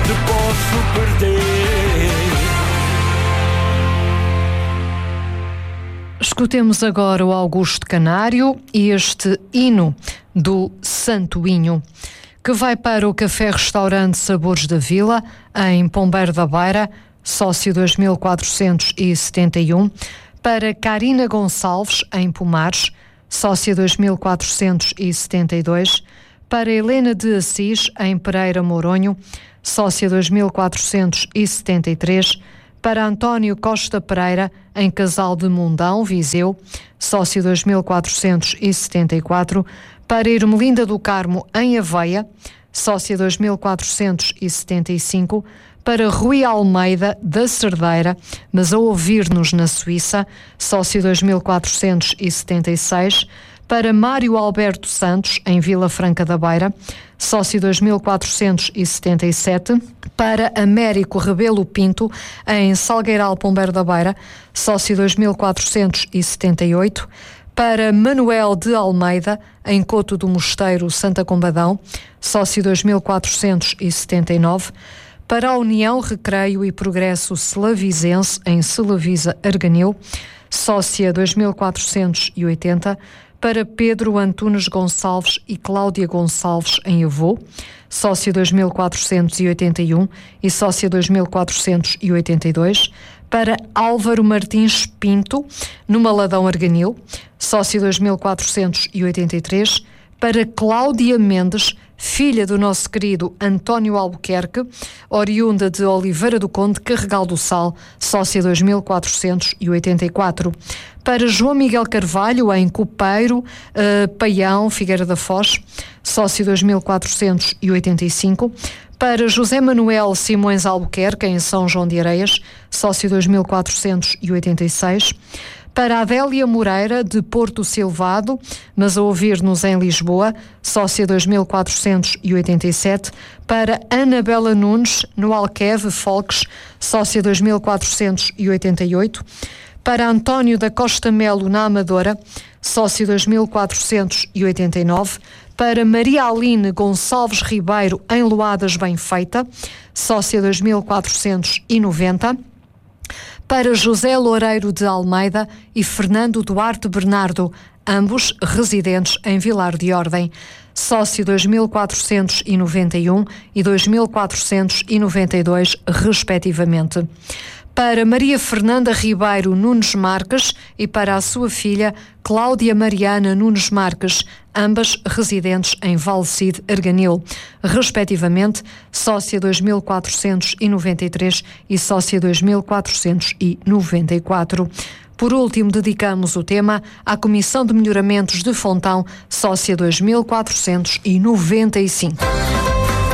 te posso perder. Escutemos agora o Augusto Canário e este hino do Santoinho, que vai para o Café-Restaurante Sabores da Vila, em Pombeiro da Beira, sócio 2471, para Carina Gonçalves, em Pomares, sócia 2472, para Helena de Assis, em Pereira Mouronho, sócia 2473, para António Costa Pereira, em Casal de Mundão, Viseu, sócio 2474, para Ermelinda do Carmo, em Aveia, sócia 2475, para Rui Almeida, da Cerdeira, mas a ouvir-nos na Suíça, sócio 2476, para Mário Alberto Santos, em Vila Franca da Beira, sócio 2477, para Américo Rebelo Pinto, em Salgueiral Pombeiro da Beira, sócio 2478, para Manuel de Almeida, em Coto do Mosteiro, Santa Combadão, sócio 2479, para a União Recreio e Progresso Slavizense, em Selavisa, Arganil, sócia 2480, para Pedro Antunes Gonçalves e Cláudia Gonçalves, em Avô, sócia 2481 e sócia 2482, para Álvaro Martins Pinto, no Maladão Arganil, sócia 2483, para Cláudia Mendes, filha do nosso querido António Albuquerque, oriunda de Oliveira do Conde, Carregal do Sal, sócia 2484, para João Miguel Carvalho, em Copeiro, Paião, Figueira da Foz, sócio 2485, para José Manuel Simões Albuquerque, em São João de Areias, sócio 2486, para Adélia Moreira, de Porto Silvado, mas a ouvir-nos em Lisboa, sócia 2487, para Anabela Nunes, no Alqueve, Folques, sócia 2488, para António da Costa Melo, na Amadora, sócio 2489, para Maria Aline Gonçalves Ribeiro, em Loadas Bem-Feita, sócia 2490, para José Loureiro de Almeida e Fernando Duarte Bernardo, ambos residentes em Vilar de Ordem, sócio 2491 e 2492, respectivamente. Para Maria Fernanda Ribeiro Nunes Marques e para a sua filha Cláudia Mariana Nunes Marques, ambas residentes em Valcide, Arganil, respectivamente, sócia 2493 e sócia 2494. Por último, dedicamos o tema à Comissão de Melhoramentos de Fontão, sócia 2495.